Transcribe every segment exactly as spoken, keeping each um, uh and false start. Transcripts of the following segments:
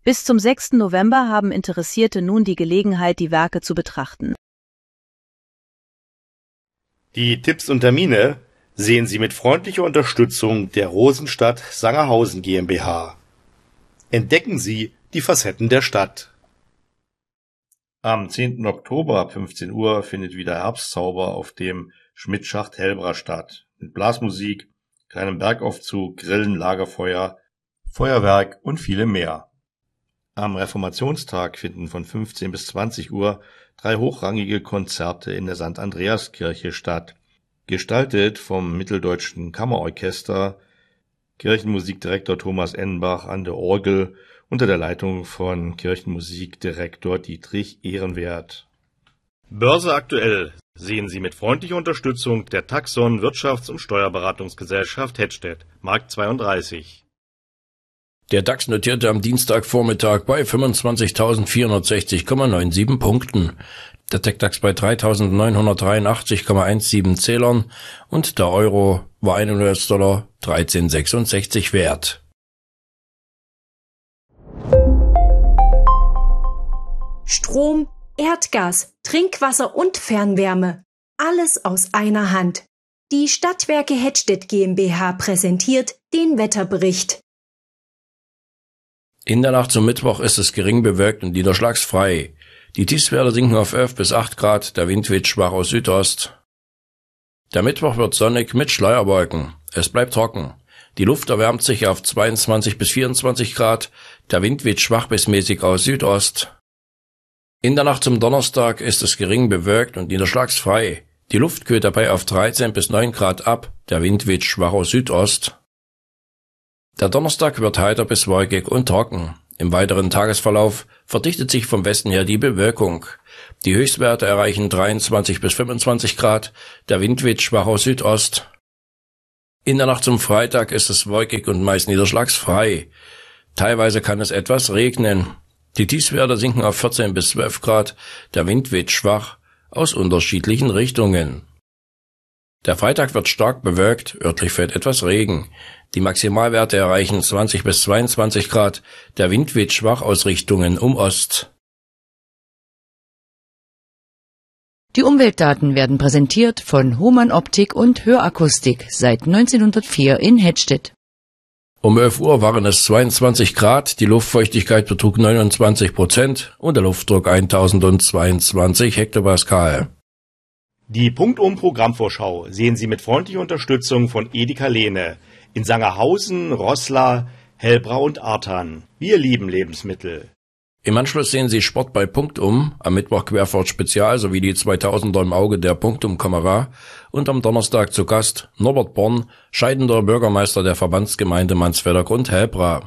Bis zum sechsten November haben Interessierte nun die Gelegenheit, die Werke zu betrachten. Die Tipps und Termine sehen Sie mit freundlicher Unterstützung der Rosenstadt Sangerhausen GmbH. Entdecken Sie die Facetten der Stadt. Am zehnten Oktober ab fünfzehn Uhr findet wieder Herbstzauber auf dem Schmidt-Schacht Hellbra statt. Mit Blasmusik, kleinem Bergaufzug, Grillen, Lagerfeuer, Feuerwerk und vielem mehr. Am Reformationstag finden von fünfzehn bis zwanzig Uhr drei hochrangige Konzerte in der Sankt Andreaskirche statt. Gestaltet vom Mitteldeutschen Kammerorchester, Kirchenmusikdirektor Thomas Ennbach an der Orgel unter der Leitung von Kirchenmusikdirektor Dietrich Ehrenwert. Börse aktuell sehen Sie mit freundlicher Unterstützung der Taxon Wirtschafts- und Steuerberatungsgesellschaft Hettstedt, Markt zweiunddreißig. Der DAX notierte am Dienstagvormittag bei fünfundzwanzigtausendvierhundertsechzig Komma siebenundneunzig Punkten, der TechDAX bei dreitausendneunhundertdreiundachtzig Komma siebzehn Zählern und der Euro war ein U S-Dollar dreizehn Komma sechsundsechzig wert. Strom, Erdgas, Trinkwasser und Fernwärme. Alles aus einer Hand. Die Stadtwerke Hettstedt GmbH präsentiert den Wetterbericht. In der Nacht zum Mittwoch ist es gering bewölkt und niederschlagsfrei. Die Tiefstwerte sinken auf elf bis acht Grad, der Wind weht schwach aus Südost. Der Mittwoch wird sonnig mit Schleierwolken. Es bleibt trocken. Die Luft erwärmt sich auf zweiundzwanzig bis vierundzwanzig Grad, der Wind weht schwach bis mäßig aus Südost. In der Nacht zum Donnerstag ist es gering bewölkt und niederschlagsfrei. Die Luft kühlt dabei auf dreizehn bis neun Grad ab, der Wind weht schwach aus Südost. Der Donnerstag wird heiter bis wolkig und trocken. Im weiteren Tagesverlauf verdichtet sich vom Westen her die Bewölkung. Die Höchstwerte erreichen dreiundzwanzig bis fünfundzwanzig Grad, der Wind weht schwach aus Südost. In der Nacht zum Freitag ist es wolkig und meist niederschlagsfrei. Teilweise kann es etwas regnen. Die Tiefstwerte sinken auf vierzehn bis zwölf Grad, der Wind weht schwach aus unterschiedlichen Richtungen. Der Freitag wird stark bewölkt, örtlich fällt etwas Regen. Die Maximalwerte erreichen zwanzig bis zweiundzwanzig Grad, der Wind weht schwach aus Richtungen um Ost. Die Umweltdaten werden präsentiert von Hohmann Optik und Hörakustik seit neunzehnhundertvier in Hettstedt. Um elf Uhr waren es zweiundzwanzig Grad, die Luftfeuchtigkeit betrug neunundzwanzig Prozent und der Luftdruck eintausendzweiundzwanzig Hektopascal. Die Punktum-Programmvorschau sehen Sie mit freundlicher Unterstützung von Edeka Lehne in Sangerhausen, Roßla, Hellbra und Artan. Wir lieben Lebensmittel. Im Anschluss sehen Sie Sport bei Punktum, am Mittwoch Querfahrt Spezial sowie die zweitausender im Auge der Punktum-Kamera und am Donnerstag zu Gast Norbert Born, scheidender Bürgermeister der Verbandsgemeinde Mansfelder Grund Hellbra.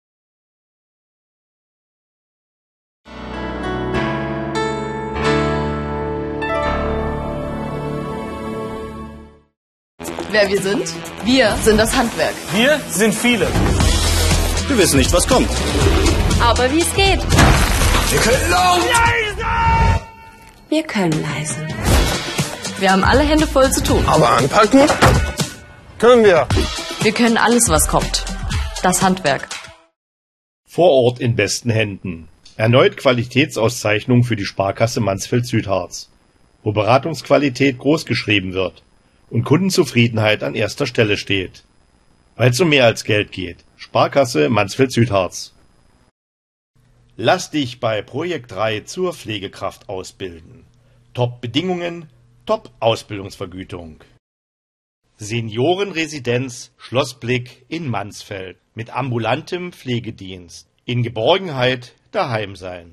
Wer wir sind? Wir sind das Handwerk. Wir sind viele. Wir wissen nicht, was kommt. Aber wie es geht. Wir können laut. Wir können leise. Wir haben alle Hände voll zu tun. Aber anpacken können wir. Wir können alles, was kommt. Das Handwerk. Vor Ort in besten Händen. Erneut Qualitätsauszeichnung für die Sparkasse Mansfeld-Südharz, wo Beratungsqualität großgeschrieben wird und Kundenzufriedenheit an erster Stelle steht. Weil es um mehr als Geld geht. Sparkasse Mansfeld-Südharz. Lass dich bei Projekt drei zur Pflegekraft ausbilden. Top-Bedingungen, Top-Ausbildungsvergütung. Seniorenresidenz Schlossblick in Mansfeld mit ambulantem Pflegedienst. In Geborgenheit daheim sein.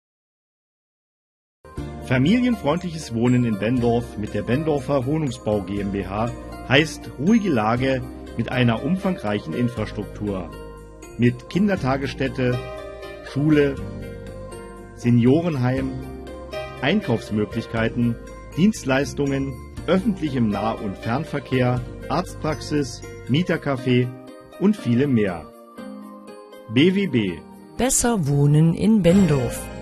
Familienfreundliches Wohnen in Bendorf mit der Bendorfer Wohnungsbau GmbH heißt ruhige Lage mit einer umfangreichen Infrastruktur. Mit Kindertagesstätte, Schule, Seniorenheim, Einkaufsmöglichkeiten, Dienstleistungen, öffentlichem Nah- und Fernverkehr, Arztpraxis, Mietercafé und vielem mehr. B W B. Besser wohnen in Bendorf.